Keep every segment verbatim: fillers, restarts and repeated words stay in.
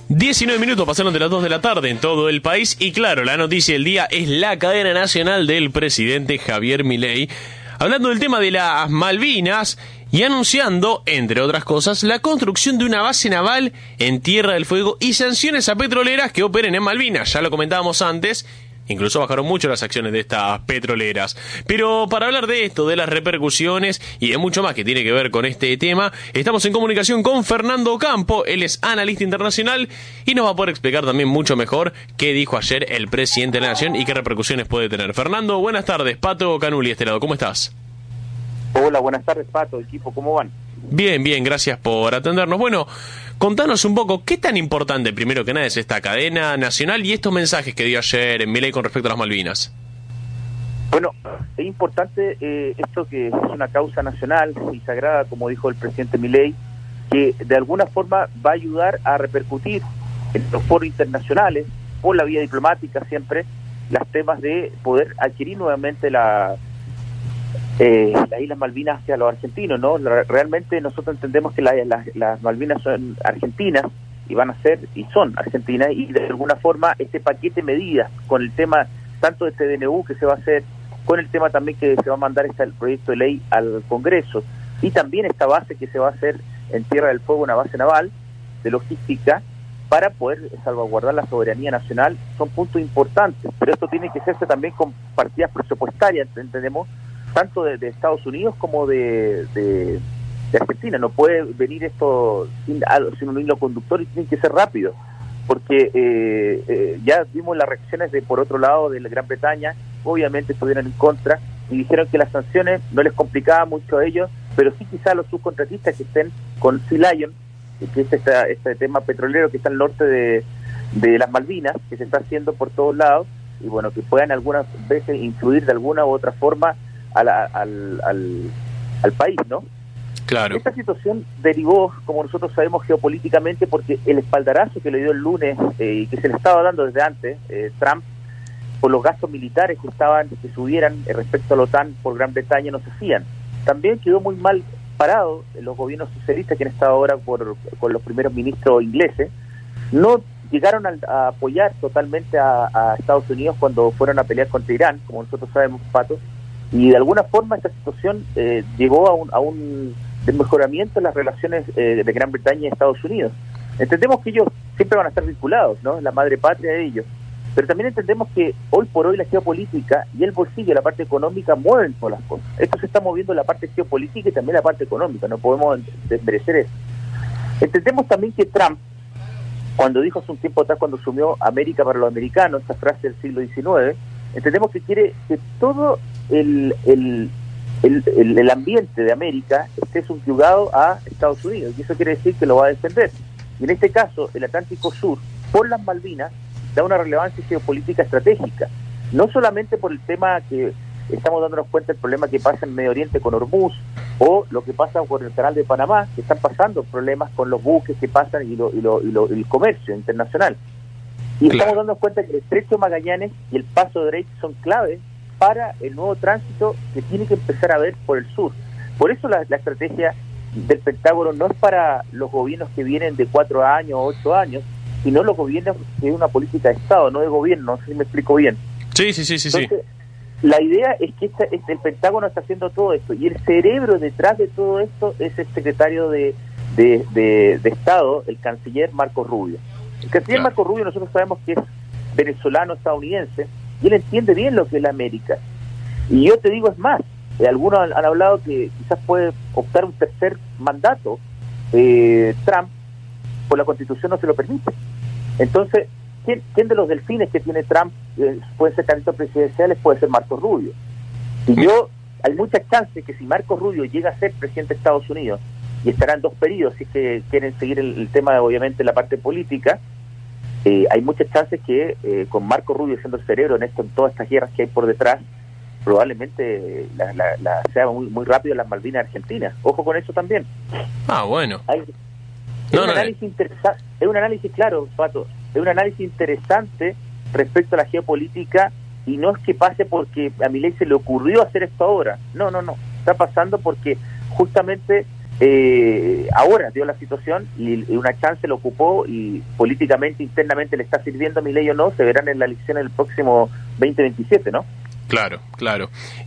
diecinueve minutos pasaron de las dos de la tarde en todo el país y claro, la noticia del día es la cadena nacional del presidente Javier Milei, hablando del tema de las Malvinas y anunciando, entre otras cosas, la construcción de una base naval en Tierra del Fuego y sanciones a petroleras que operen en Malvinas. Ya lo comentábamos antes. Incluso bajaron mucho las acciones de estas petroleras. Pero para hablar de esto, de las repercusiones y de mucho más que tiene que ver con este tema, estamos en comunicación con Fernando Campo. Él es analista internacional y nos va a poder explicar también mucho mejor qué dijo ayer el presidente de la Nación y qué repercusiones puede tener. Fernando, buenas tardes. Pato Canuli, este lado, ¿cómo estás? Hola, buenas tardes, Pato, equipo, ¿cómo van? Bien, bien, gracias por atendernos. Bueno, contanos un poco, ¿qué tan importante, primero que nada, es esta cadena nacional y estos mensajes que dio ayer en Milei con respecto a las Malvinas? Bueno, es importante eh, esto que es una causa nacional y sagrada, como dijo el presidente Milei, que de alguna forma va a ayudar a repercutir en los foros internacionales, por la vía diplomática siempre, los temas de poder adquirir nuevamente la... Eh, las Islas Malvinas hacia los argentinos, ¿no? Realmente nosotros entendemos que la, la, las Malvinas son argentinas y van a ser y son argentinas, y de alguna forma este paquete de medidas con el tema tanto de este D N U que se va a hacer, con el tema también que se va a mandar este el proyecto de ley al Congreso, y también esta base que se va a hacer en Tierra del Fuego, una base naval de logística para poder salvaguardar la soberanía nacional, son puntos importantes, pero esto tiene que hacerse también con partidas presupuestarias, entendemos, tanto de, de Estados Unidos como de, de, de Argentina. No puede venir esto sin, sin un hilo conductor y tiene que ser rápido, porque eh, eh, ya vimos las reacciones de por otro lado de la Gran Bretaña, obviamente estuvieron en contra y dijeron que las sanciones no les complicaban mucho a ellos, pero sí quizás a los subcontratistas que estén con Sea Lion, que es este, este tema petrolero que está al norte de, de las Malvinas, que se está haciendo por todos lados, y bueno, que puedan algunas veces influir de alguna u otra forma Al, al, al, al país, ¿no? Claro. Esta situación derivó, como nosotros sabemos, geopolíticamente, porque el espaldarazo que le dio el lunes eh, y que se le estaba dando desde antes eh, Trump por los gastos militares que estaban que subieran eh, respecto a la OTAN por Gran Bretaña no se hacían. También quedó muy mal parado los gobiernos socialistas que han estado ahora por, con los primeros ministros ingleses. No llegaron a, a apoyar totalmente a, a Estados Unidos cuando fueron a pelear contra Irán, como nosotros sabemos, Pato. Y de alguna forma esta situación eh, llegó a un, a un desmejoramiento en las relaciones eh, de Gran Bretaña y Estados Unidos. Entendemos que ellos siempre van a estar vinculados, ¿no? La madre patria de ellos. Pero también entendemos que hoy por hoy la geopolítica y el bolsillo, la parte económica, mueven todas las cosas. Esto se está moviendo la parte geopolítica y también la parte económica, no podemos desmerecer eso. Entendemos también que Trump, cuando dijo hace un tiempo atrás, cuando asumió América para los americanos, esta frase del siglo diecinueve, entendemos que quiere que todo el, el, el, el, el ambiente de América esté subyugado a Estados Unidos, y eso quiere decir que lo va a defender. Y en este caso, el Atlántico Sur, por las Malvinas, da una relevancia geopolítica estratégica, no solamente por el tema que estamos dándonos cuenta del problema que pasa en Medio Oriente con Hormuz, o lo que pasa con el Canal de Panamá, que están pasando problemas con los buques que pasan y, lo, y, lo, y lo, el comercio internacional. Y claro, estamos dando cuenta que el Estrecho de Magallanes y el Paso de Drake son claves para el nuevo tránsito que tiene que empezar a ver por el sur. Por eso la, la estrategia del Pentágono no es para los gobiernos que vienen de cuatro años o ocho años, sino los gobiernos que es una política de Estado, no de gobierno, no sé si me explico bien. Sí, sí, sí, sí. Entonces, sí. La idea es que esta, este, el Pentágono está haciendo todo esto, y el cerebro detrás de todo esto es el secretario de, de, de, de Estado, el canciller Marco Rubio. El canciller claro. Marco Rubio, nosotros sabemos que es venezolano-estadounidense, y él entiende bien lo que es la América. Y yo te digo, es más, eh, algunos han, han hablado que quizás puede optar un tercer mandato, eh, Trump, por la Constitución no se lo permite. Entonces, ¿quién, quién de los delfines que tiene Trump eh, puede ser candidato presidencial? Puede ser Marco Rubio. Y yo, hay muchas chances que si Marco Rubio llega a ser presidente de Estados Unidos, y estarán dos periodos, si es que quieren seguir el, el tema de, obviamente, la parte política, eh, hay muchas chances que eh, con Marco Rubio siendo el cerebro en esto, en todas estas guerras que hay por detrás, probablemente la, la, la sea muy, muy rápido las Malvinas argentinas. Ojo con eso también. Ah, bueno. Hay, es, no, un no, análisis interesa- es un análisis, claro, Pato, es un análisis interesante respecto a la geopolítica, y no es que pase porque a Milei se le ocurrió hacer esto ahora. No, no, no. Está pasando porque justamente eh, ahora dio la situación y, y una chance lo ocupó y políticamente, internamente le está sirviendo a Milei o no, se verán en la elección el próximo veinte veintisiete, ¿no? Claro, claro.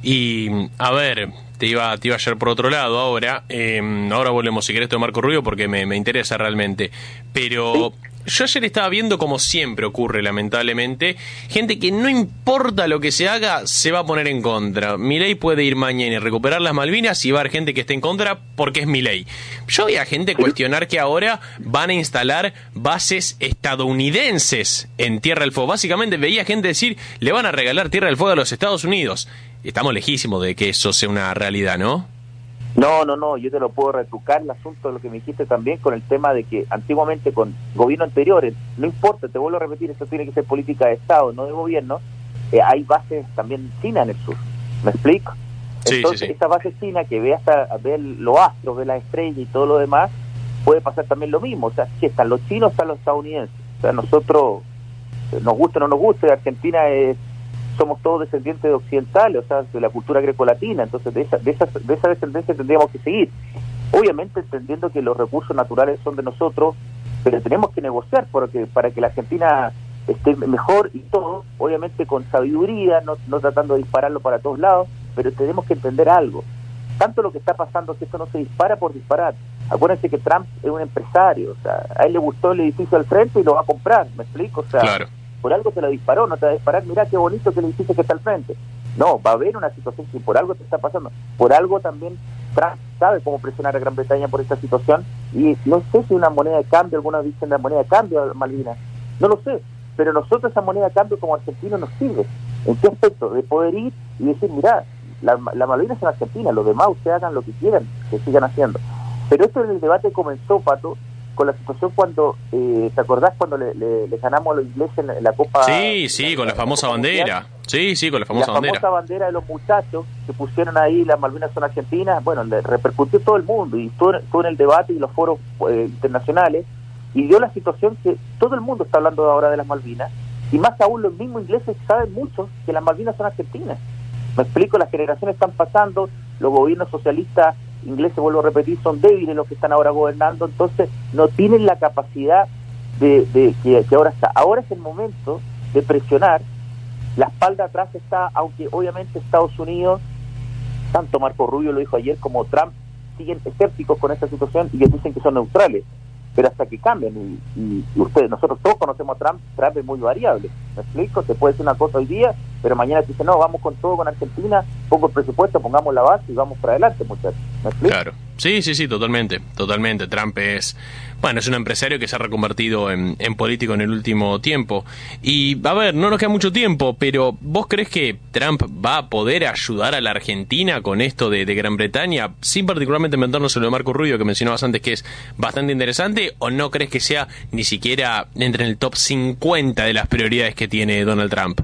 Y a ver, te iba, te iba a llevar por otro lado ahora. Eh, ahora volvemos, si querés, de Marco Rubio, porque me, me interesa realmente. Pero ¿sí? Yo ayer estaba viendo, como siempre ocurre, lamentablemente, gente que no importa lo que se haga, se va a poner en contra. Milei puede ir mañana y recuperar las Malvinas y va a haber gente que esté en contra porque es Milei. Yo vi a gente cuestionar que ahora van a instalar bases estadounidenses en Tierra del Fuego. Básicamente veía gente decir, le van a regalar Tierra del Fuego a los Estados Unidos. Estamos lejísimos de que eso sea una realidad, ¿no? No, no, no, yo te lo puedo retrucar el asunto de lo que me dijiste también con el tema de que antiguamente con gobiernos anteriores, no importa, te vuelvo a repetir, eso tiene que ser política de Estado, no de gobierno, eh, hay bases también chinas en el sur, ¿me explico? Sí, Entonces, sí, sí. esa base china que ve hasta ve los astros, ve las estrellas y todo lo demás, puede pasar también lo mismo, o sea, si están los chinos, están los estadounidenses, o sea, nosotros, nos gusta o no nos gusta, Argentina es... somos todos descendientes de occidentales, o sea, de la cultura grecolatina, entonces de esa, de esa, de esa descendencia tendríamos que seguir. Obviamente entendiendo que los recursos naturales son de nosotros, pero tenemos que negociar porque, para que la Argentina esté mejor y todo, obviamente con sabiduría, no, no tratando de dispararlo para todos lados, pero tenemos que entender algo. Tanto lo que está pasando, que esto no se dispara por disparar. Acuérdense que Trump es un empresario, o sea, a él le gustó el edificio al frente y lo va a comprar, ¿me explico? O sea, claro. Por algo te lo disparó, no te va a disparar, mirá qué bonito que el edificio que está al frente. No, va a haber una situación que por algo te está pasando. Por algo también Trump sabe cómo presionar a Gran Bretaña por esta situación. Y no sé si una moneda de cambio, algunos dicen la moneda de cambio, Malvinas. No lo sé, pero nosotros esa moneda de cambio como argentinos nos sirve. ¿En qué aspecto? De poder ir y decir, mirá, la, la Malvinas son argentinas, los demás ustedes hagan lo que quieran, que sigan haciendo. Pero esto en el debate comenzó, Pato, con la situación cuando, eh, ¿te acordás cuando le, le, le ganamos a los ingleses en la, en la Copa? Sí, sí, la, con la, la famosa bandera. Mundial. Sí, sí, con la famosa la bandera. La famosa bandera de los muchachos que pusieron ahí, las Malvinas son argentinas, bueno, le repercutió todo el mundo y todo, todo en el debate y los foros eh, internacionales, y dio la situación que todo el mundo está hablando ahora de las Malvinas, y más aún los mismos ingleses saben mucho que las Malvinas son argentinas. Me explico, las generaciones están pasando, los gobiernos socialistas ingleses, vuelvo a repetir, son débiles los que están ahora gobernando, entonces no tienen la capacidad de, de que, que ahora está. Ahora es el momento de presionar, la espalda atrás está, aunque obviamente Estados Unidos, tanto Marco Rubio lo dijo ayer como Trump, siguen escépticos con esta situación y que dicen que son neutrales, pero hasta que cambien, y, y, y ustedes, nosotros todos conocemos a Trump, Trump es muy variable, ¿me explico? Te puede decir una cosa hoy día, pero mañana te dice, no, vamos con todo con Argentina, pongo el presupuesto, pongamos la base y vamos para adelante, muchachos, ¿me explico? Claro, sí, sí, sí, totalmente, totalmente. Trump es, bueno, es un empresario que se ha reconvertido en, en político en el último tiempo. Y, a ver, no nos queda mucho tiempo, pero ¿vos crees que Trump va a poder ayudar a la Argentina con esto de, de Gran Bretaña, sin particularmente meternos en lo de Marco Rubio, que mencionabas antes, que es bastante interesante, o no crees que sea ni siquiera entre en el top cincuenta de las prioridades que tiene Donald Trump?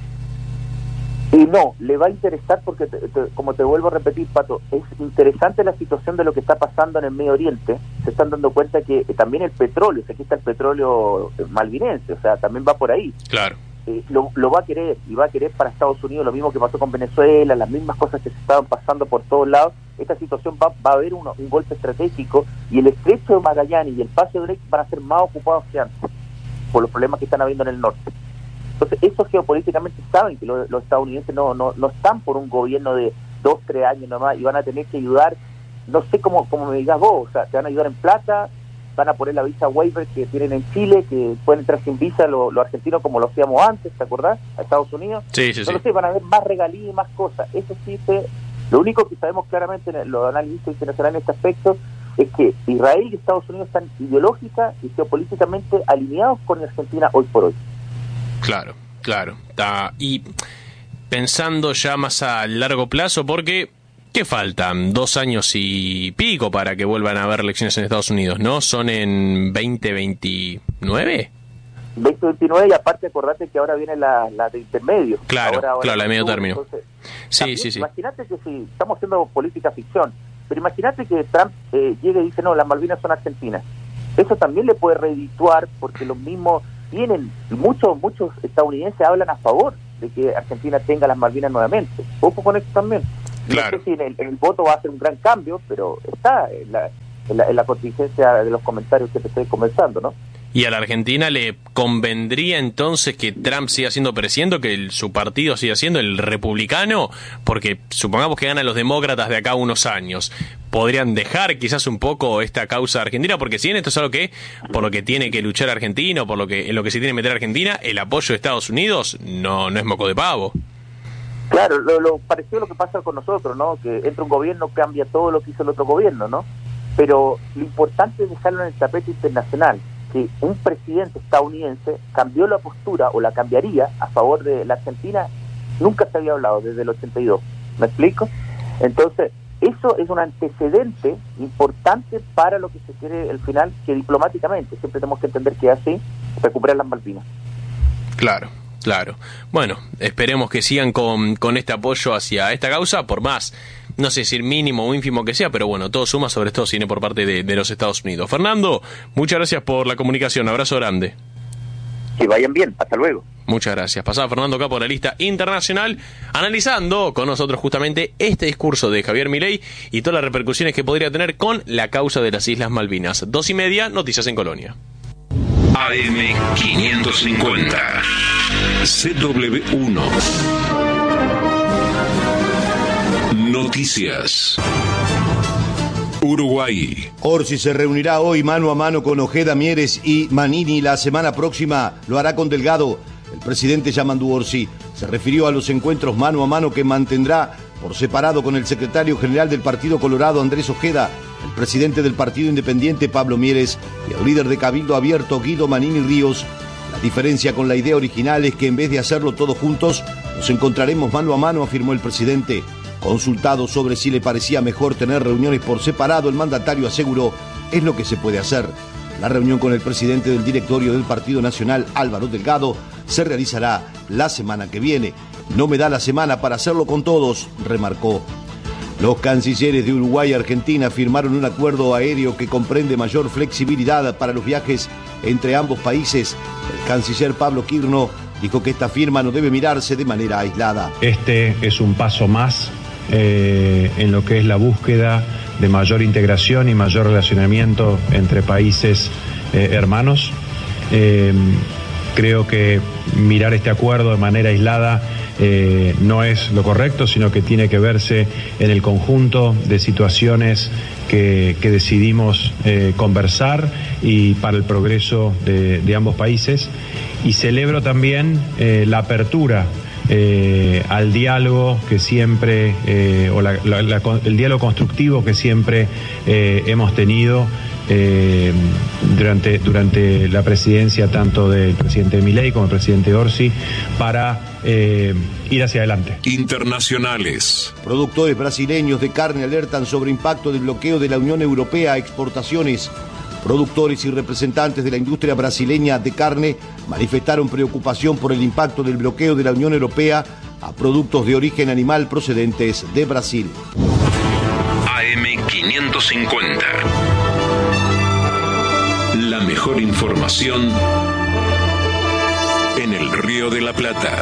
Y no, le va a interesar porque, te, te, como te vuelvo a repetir, Pato, es interesante la situación de lo que está pasando en el Medio Oriente. Se están dando cuenta que eh, también el petróleo, aquí está el petróleo eh, malvinense, o sea, también va por ahí. Claro. Eh, lo, lo va a querer, y va a querer para Estados Unidos, lo mismo que pasó con Venezuela, las mismas cosas que se estaban pasando por todos lados. Esta situación va, va a haber uno, un golpe estratégico, y el estrecho de Magallanes y el paso de Drake van a ser más ocupados que antes, por los problemas que están habiendo en el norte. Entonces, esos geopolíticamente saben que los, los estadounidenses no, no no están por un gobierno de dos, tres años nomás, y van a tener que ayudar, no sé cómo, cómo me digas vos, o sea, te van a ayudar en plata, van a poner la visa waiver que tienen en Chile, que pueden entrar sin visa los lo argentinos como lo hacíamos antes, ¿te acordás? A Estados Unidos. Sí, sí, no sí. lo sé, van a haber más regalías y más cosas. Eso sí, se, lo único que sabemos claramente en los análisis internacionales en este aspecto es que Israel y Estados Unidos están ideológica y geopolíticamente alineados con Argentina hoy por hoy. Claro, claro. Está. Y pensando ya más a largo plazo, porque ¿qué faltan? Dos años y pico para que vuelvan a haber elecciones en Estados Unidos, ¿no? ¿Son en veinte veintinueve? veinte veintinueve, y aparte acordate que ahora viene la, la de intermedio. Claro, ahora, ahora claro, la de medio sur, término. Entonces, sí, también, sí, sí. Imagínate que si estamos haciendo política ficción, pero imagínate que Trump eh, llegue y dice, no, las Malvinas son argentinas. Eso también le puede redituar, porque los mismos tienen, muchos muchos estadounidenses hablan a favor de que Argentina tenga las Malvinas nuevamente. Ojo con eso también. Claro. No sé si en el, en el voto va a ser un gran cambio, pero está, la, en la, en la contingencia de los comentarios que te estoy conversando, ¿no? ¿Y a la Argentina le convendría entonces que Trump siga siendo presidente, que el, su partido siga siendo el republicano? Porque supongamos que ganan los demócratas de acá a unos años. ¿Podrían dejar quizás un poco esta causa argentina? Porque si bien esto es algo que, por lo que tiene que luchar Argentina, o por lo que, en lo que se tiene que meter Argentina, el apoyo de Estados Unidos no, no es moco de pavo. Claro, lo, lo parecido a lo que pasa con nosotros, ¿no? Que entra un gobierno, cambia todo lo que hizo el otro gobierno, ¿no? Pero lo importante es dejarlo en el tapete internacional, que un presidente estadounidense cambió la postura o la cambiaría a favor de la Argentina, nunca se había hablado desde el ochenta y dos. ¿Me explico? Entonces, eso es un antecedente importante para lo que se quiere al final, que diplomáticamente siempre tenemos que entender que es así, recuperar las Malvinas. Claro. Claro. Bueno, esperemos que sigan con, con este apoyo hacia esta causa, por más, no sé si mínimo o ínfimo que sea, pero bueno, todo suma, sobre todo si viene por parte de, de los Estados Unidos. Fernando, muchas gracias por la comunicación, abrazo grande. Que vayan bien, hasta luego. Muchas gracias. Pasaba Fernando Capo, la lista internacional, analizando con nosotros justamente este discurso de Javier Milei y todas las repercusiones que podría tener con la causa de las Islas Malvinas. Dos y media, noticias en Colonia. A M quinientos cincuenta, C W uno. Noticias. Uruguay. Orsi se reunirá hoy mano a mano con Ojeda, Mieres y Manini. La semana próxima lo hará con Delgado. El presidente Yamandu Orsi se refirió a los encuentros mano a mano que mantendrá por separado con el secretario general del Partido Colorado, Andrés Ojeda, el presidente del Partido Independiente, Pablo Mieres, y el líder de Cabildo Abierto, Guido Manini Ríos. La diferencia con la idea original es que en vez de hacerlo todos juntos, nos encontraremos mano a mano, afirmó el presidente. Consultado sobre si le parecía mejor tener reuniones por separado, el mandatario aseguró, es lo que se puede hacer. La reunión con el presidente del directorio del Partido Nacional, Álvaro Delgado, se realizará la semana que viene. No me da la semana para hacerlo con todos, remarcó. Los cancilleres de Uruguay y Argentina firmaron un acuerdo aéreo que comprende mayor flexibilidad para los viajes entre ambos países. El canciller Pablo Quirno dijo que esta firma no debe mirarse de manera aislada. Este es un paso más eh, en lo que es la búsqueda de mayor integración y mayor relacionamiento entre países eh, hermanos. Eh, creo que mirar este acuerdo de manera aislada Eh, no es lo correcto, sino que tiene que verse en el conjunto de situaciones que, que decidimos eh, conversar y para el progreso de, de ambos países. Y celebro también eh, la apertura eh, al diálogo que siempre, eh, o la, la, la, el diálogo constructivo que siempre eh, hemos tenido Eh, durante durante la presidencia tanto del presidente Milei como del presidente Orsi para eh, ir hacia adelante. Internacionales. Productores brasileños de carne alertan sobre impacto del bloqueo de la Unión Europea a exportaciones. Productores y representantes de la industria brasileña de carne manifestaron preocupación por el impacto del bloqueo de la Unión Europea a productos de origen animal procedentes de Brasil. A M quinientos cincuenta. La mejor información en el Río de la Plata.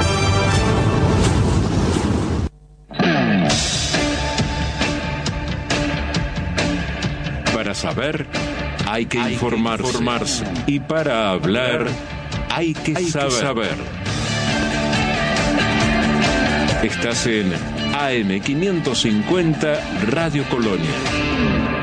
Para saber, hay que hay informarse. Que informarse. Y para hablar, hay que, hay saber. que saber. Estás en A M quinientos cincuenta Radio Colonia.